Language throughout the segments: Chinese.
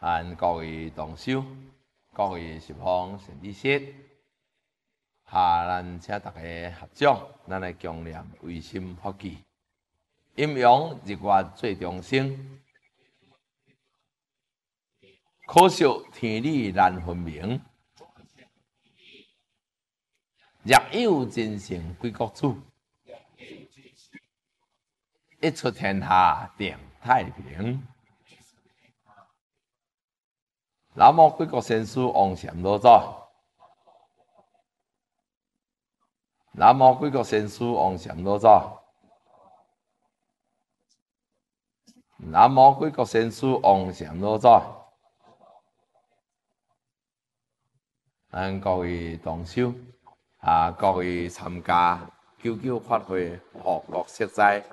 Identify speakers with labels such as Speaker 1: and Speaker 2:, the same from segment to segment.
Speaker 1: 和各位同修、各位十方善知识，咱请大家合掌，咱来共念唯心法纪，阴阳日月最中生，可惜天理难分明。若有真诚归国主，一出天下定太平。南无贵国先师王禅老祖，南无贵国先师王禅老祖，南无贵国先师王禅老祖。咱各位同修各位参加99法会护国息灾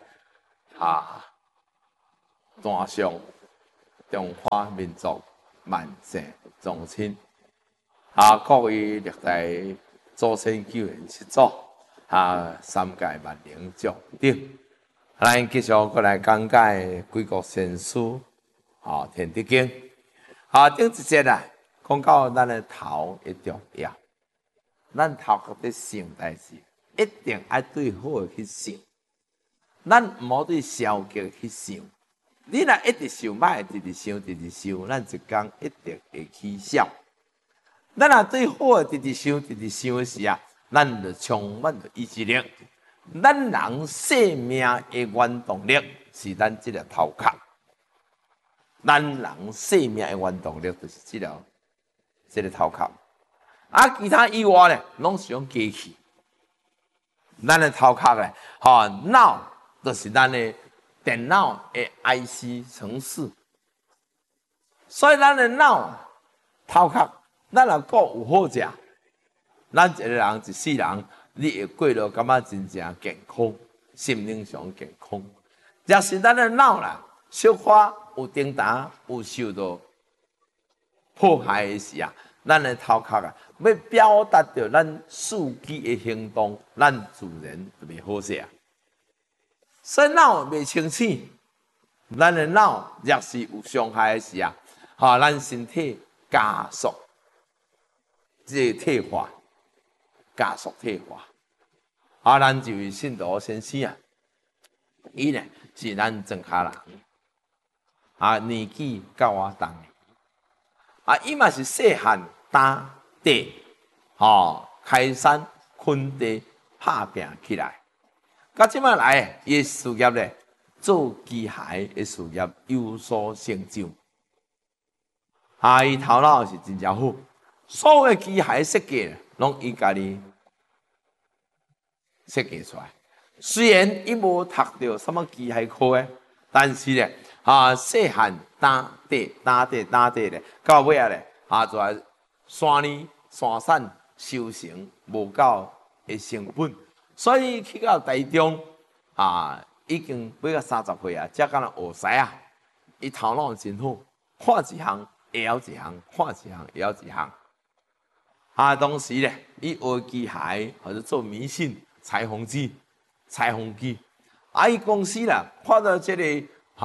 Speaker 1: 单上中华民族万世宗亲各位历代祖先救援七祖三界万灵祝顶，咱继续过来讲解贵国先师天地经顶一节讲到咱的头一重要，咱头壳在想代志，一定要对好的去想，咱唔好对消极去想。你若一直想歹，直直想，咱一天一定会起笑。咱若对好的直直想的时咱就充满着意志力。咱人生命的原动力是咱这个头壳，咱人生命的原动力就是这个头壳。其他以外咧，拢是用机器。咱的头壳咧，脑就是咱的电脑的 IC 程式，所以咱的脑头壳，咱若够有好食，咱一个人一世人，你会过落感觉真正健康，心灵上健康。若是咱的脑啦，小可有叮当，有受到迫害的时咱的头壳要表达着咱司机的行动，咱自然就袂好势。所以脑袂清醒，咱的脑若是有伤害的时咱身体加速这个退化，加速退化。咱这位信徒先生伊呢是咱庄脚人，年纪较我重。伊嘛是细汉打地，开山垦地，拍拼起来。到即摆来，伊事业咧做机械的事业有所成就。伊头脑是真正好，所有的机械设计拢伊家己设计出来。虽然伊无读到什么机械科的，但是咧，细汉打地咧，到尾咧，在山里山产修成无够的成本。所以去到台中已经比较30岁才敢若学师伊头脑真好，看一项会晓一项，看一项会晓一项。当时咧，伊学机械或者做迷信、裁缝机，伊公司啦，看到这个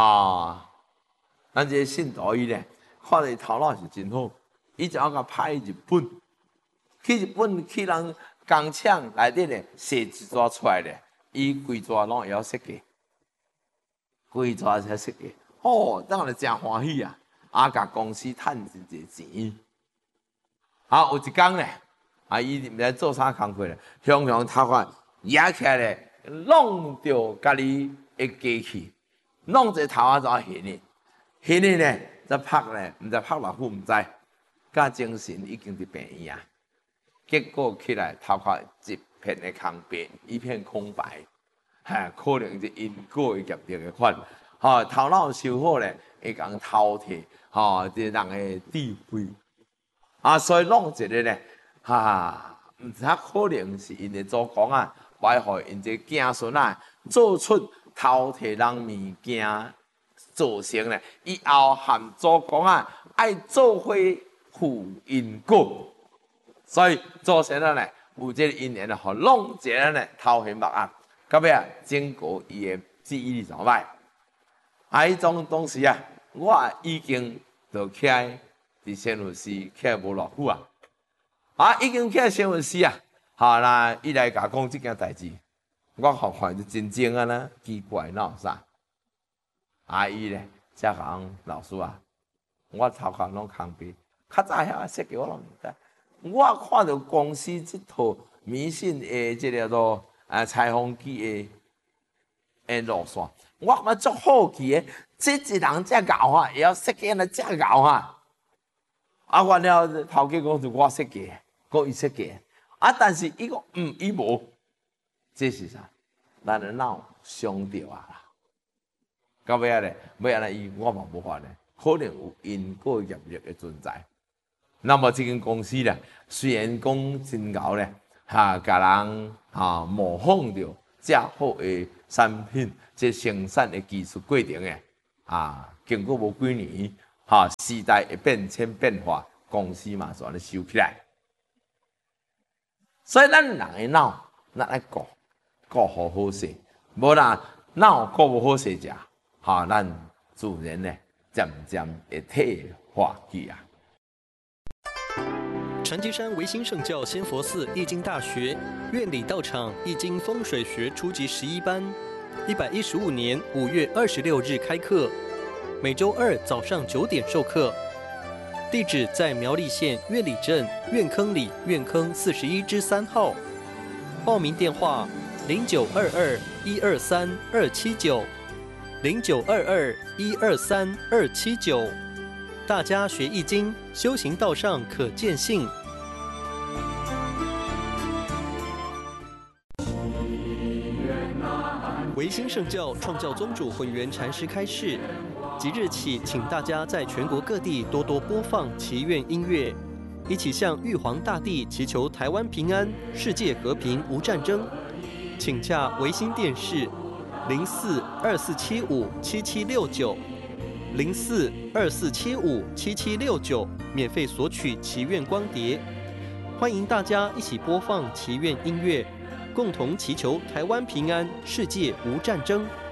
Speaker 1: 咱这个信徒伊咧，看到伊头脑是真好，伊就甲派日本，去人工厂内底咧，写一纸出来咧，伊规纸拢会晓设计，规纸才设计。当然真欢喜甲公司趁一个钱。有一天咧，伊毋知做啥工课咧，向头发压起来咧，弄着家己的机器，弄一个头发怎现的咧，则拍咧，毋知拍偌久，毋知，甲精神已经伫病院结果起来头壳一片的空白，一片空白，可能是因果业力的款。头脑修好咧，会讲饕餮，这人的智慧。所以弄一个咧，毋知可能是因的祖公怀互因这子孙做出饕餮人物件，造成咧以后含祖公爱做伙负因果。所以造成了呢，有这个因缘互弄一个呢头显目到尾整个伊的记忆力怎歹？迄种东西我已经就起来伫新闻司起来无偌久啊，已经起来新闻司啊，好啦，伊来甲讲即件代志，我看就真正啊啦，奇怪哪有啥？伊咧，才讲老师啊，我头壳拢空白，较早遐设计我拢毋知。我看到公司即套迷信的即个做裁缝机的路线，我感觉足好奇的，这一人遮牛啊，会晓设计安尼遮牛啊！完了头家讲是我设计，讲伊设计，但是伊讲伊无，这是啥？咱的脑伤着啊啦！到尾咧，要安尼我嘛无法咧，可能有因果业力的存在。那么这间公司咧，虽然讲真牛咧，甲人模仿着遮好的产品，这生产的技术过程诶，经过无几年，时代会变迁变化，公司嘛就安尼收起来。所以咱人的脑，咱爱顾好好势，无啦脑顾无好势食，咱自然咧渐渐会退化去啊。
Speaker 2: 传基山维新圣教仙佛寺易经大学院里道场易经风水学初级11班，115年5月26日开课，每周二早上9点授课。地址在苗栗县苑里镇苑坑里苑坑41之3号。报名电话0922-123-279，0922-123-279。大家学易经，修行道上可见性。维新圣教创教宗主混元禅师开示，即日起，请大家在全国各地多多播放祈愿音乐，一起向玉皇大帝祈求台湾平安、世界和平无战争。请洽维新电视04-2475-7769，04-2475-7769，免费索取祈愿光碟。欢迎大家一起播放祈愿音乐，共同祈求台湾平安、世界无战争。